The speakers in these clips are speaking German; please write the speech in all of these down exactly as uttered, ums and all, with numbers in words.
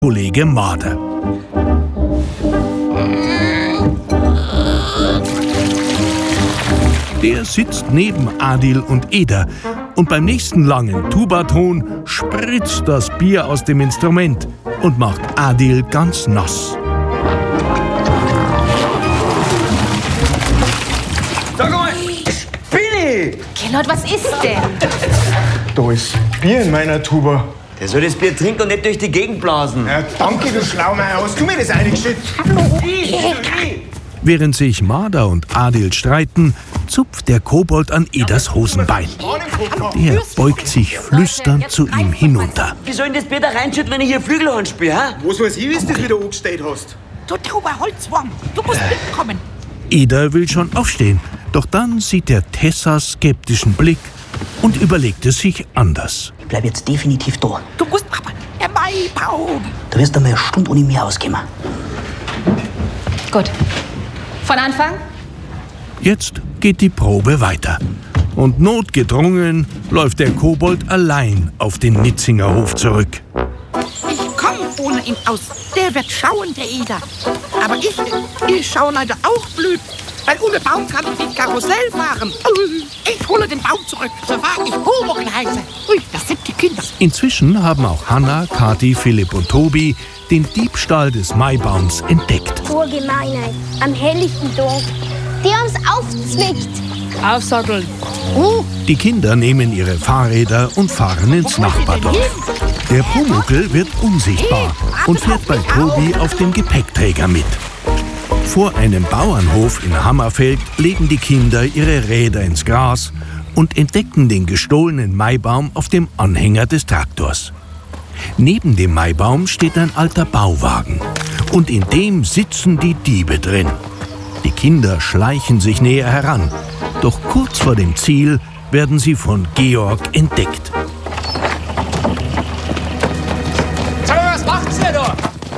Kollege Marder. Der sitzt neben Adil und Eder und beim nächsten langen Tubaton spritzt das Bier aus dem Instrument und macht Adil ganz nass. Sag mal, Spinni! Gellert, was ist denn? Da ist Bier in meiner Tuba. Der soll das Bier trinken und nicht durch die Gegend blasen. Ja, danke, du Schlaumeier. Hast du mir das eingeschüttet? Während sich Marder und Adil streiten, zupft der Kobold an Eders Hosenbein. Der beugt sich flüsternd zu ihm hinunter. Wie soll denn das Bier da reinschütten, wenn ich hier Flügelhorn spiele, hä? Was weiß ich, wie du das wieder angestellt hast? Du tauber Holzwurm, du musst mitkommen. Eder will schon aufstehen, doch dann sieht er Tessas skeptischen Blick und überlegt es sich anders. Ich bleib jetzt definitiv da. Du musst aber, der Maibaum. Du wirst einmal eine Stunde ohne mir auskommen. Gut. Von Anfang? Jetzt geht die Probe weiter. Und notgedrungen läuft der Kobold allein auf den Nitzinger Hof zurück. Ich komm ohne ihn aus. Der wird schauen, der Eder. Aber ich, ich schaue leider auch blöd. Weil ohne Baum kann ich nicht Karussell fahren. Ich hole den Baum zurück, so wahr ich Pumuckl heiße. Ui, das sind die Kinder. Inzwischen haben auch Hanna, Kathi, Philipp und Tobi den Diebstahl des Maibaums entdeckt. So Gemeinheit. Am helllichten Tag. Die haben's aufzwickt. Aufsatteln. Oh, Die Kinder nehmen ihre Fahrräder und fahren ins Nachbardorf. Der Pumuckl wird unsichtbar und fährt bei Tobi auf dem Gepäckträger mit. Vor einem Bauernhof in Hammerfeld legen die Kinder ihre Räder ins Gras und entdecken den gestohlenen Maibaum auf dem Anhänger des Traktors. Neben dem Maibaum steht ein alter Bauwagen und in dem sitzen die Diebe drin. Die Kinder schleichen sich näher heran, doch kurz vor dem Ziel werden sie von Georg entdeckt. Sag mal, was macht's denn da?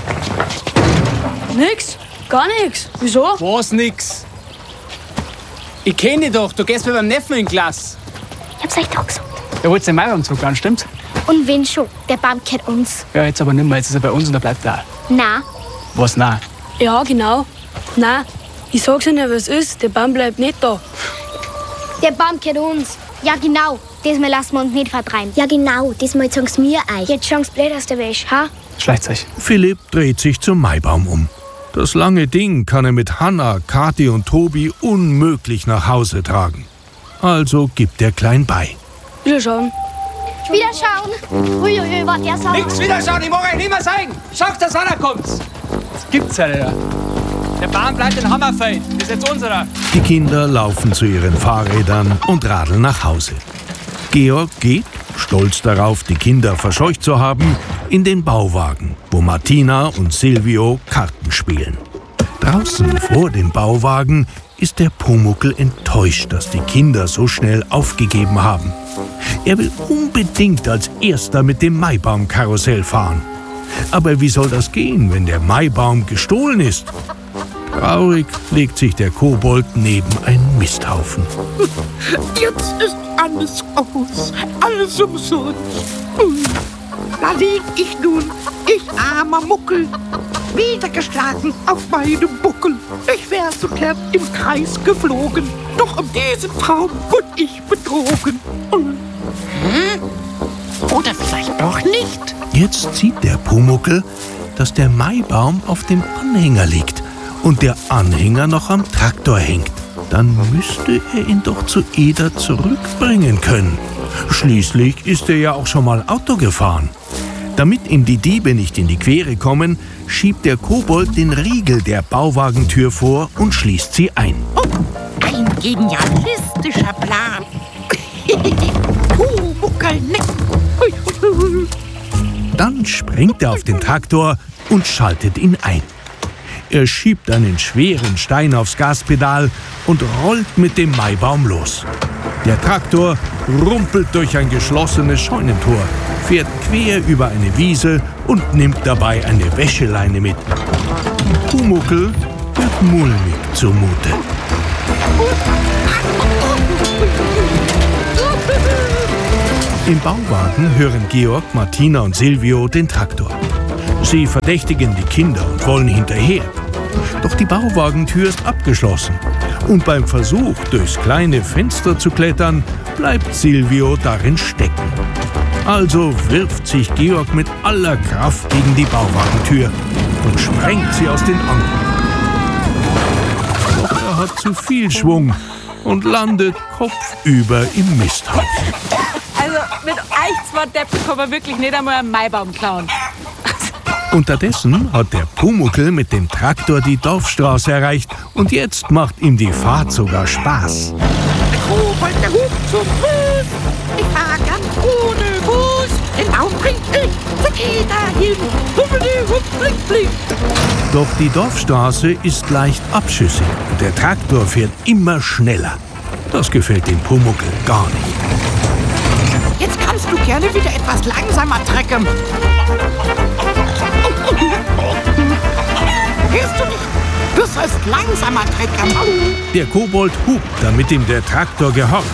Nix. Gar nix. Wieso? Was nix? Ich kenn dich doch. Du gehst mit meinem Neffen in die Klasse. Ich hab's euch doch gesagt. Der holt den Maibaumzug an, stimmt's? Und wenn schon, der Baum gehört uns. Ja, jetzt aber nicht mehr. Jetzt ist er bei uns und er bleibt da. Na, Was, nein? Ja, genau. Nein, ich sag's Ihnen, was ist. Der Baum bleibt nicht da. der Baum gehört uns. Ja genau, diesmal lassen wir uns nicht vertreiben. Ja genau, diesmal sagen's mir euch. Jetzt schauen's blöd aus der Wäsche, ha? Schleicht euch. Philipp dreht sich zum Maibaum um. Das lange Ding kann er mit Hanna, Kathi und Tobi unmöglich nach Hause tragen. Also gibt er klein bei. Wieder schauen. Wieder schauen. Uiuiui, war der Sau. Nix wieder schauen, ich mag euch nicht mehr zeigen. Schaut, dass einer kommt. Das gibt's ja nicht. Der Baum bleibt in Hammerfeld. Das ist jetzt unserer. Die Kinder laufen zu ihren Fahrrädern und radeln nach Hause. Georg geht, stolz darauf, die Kinder verscheucht zu haben, in den Bauwagen, wo Martina und Silvio Karten spielen. Draußen vor dem Bauwagen ist der Pumuckl enttäuscht, dass die Kinder so schnell aufgegeben haben. Er will unbedingt als Erster mit dem Maibaumkarussell fahren. Aber wie soll das gehen, wenn der Maibaum gestohlen ist? Traurig legt sich der Kobold neben einen Misthaufen. jetzt ist alles aus. Alles umsonst. Da lieg ich nun, ich armer Muckel, niedergeschlagen auf meinem Buckel. Ich wär so gern im Kreis geflogen, doch um diesen Traum wurde ich betrogen. Hm? Oder vielleicht doch nicht? Jetzt sieht der Pumuckl, dass der Maibaum auf dem Anhänger liegt und der Anhänger noch am Traktor hängt. Dann müsste er ihn doch zu Eder zurückbringen können. Schließlich ist er ja auch schon mal Auto gefahren. Damit ihm die Diebe nicht in die Quere kommen, schiebt der Kobold den Riegel der Bauwagentür vor und schließt sie ein. Oh, ein genialistischer Plan. Puh, Muckel, ne? Dann springt er auf den Traktor und schaltet ihn ein. Er schiebt einen schweren Stein aufs Gaspedal und rollt mit dem Maibaum los. Der Traktor rumpelt durch ein geschlossenes Scheunentor, fährt quer über eine Wiese und nimmt dabei eine Wäscheleine mit. Pumuckl wird mulmig zumute. Im Bauwagen hören Georg, Martina und Silvio den Traktor. Sie verdächtigen die Kinder und wollen hinterher. Doch die Bauwagentür ist abgeschlossen. Und beim Versuch, durchs kleine Fenster zu klettern, bleibt Silvio darin stecken. Also wirft sich Georg mit aller Kraft gegen die Bauwagentür und sprengt sie aus den Angeln. Doch er hat zu viel Schwung und landet kopfüber im Misthaufen. Also mit euch zwei Deppen kann man wirklich nicht einmal einen Maibaum klauen. Unterdessen hat der Pumuckl mit dem Traktor die Dorfstraße erreicht und jetzt macht ihm die Fahrt sogar Spaß. Der Kobold, der hupt zum Fuß. Ich fahr ganz ohne Fuß. Den Baum bring ich zu jeder hin. Huppeli, hupp, blink, blink. Doch die Dorfstraße ist leicht abschüssig und der Traktor fährt immer schneller. Das gefällt dem Pumuckl gar nicht. Jetzt kannst du gerne wieder etwas langsamer trecken. Hörst du nicht? Du sollst langsamer trecken. Der Kobold hupt, damit ihm der Traktor gehorcht.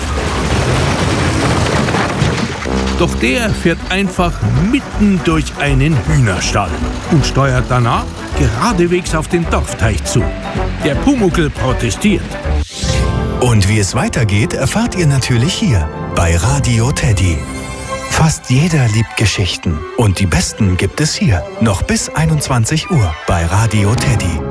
Doch der fährt einfach mitten durch einen Hühnerstall und steuert danach geradewegs auf den Dorfteich zu. Der Pumuckl protestiert. Und wie es weitergeht, erfahrt ihr natürlich hier bei Radio Teddy. Fast jeder liebt Geschichten und die besten gibt es hier noch bis einundzwanzig Uhr bei Radio Teddy.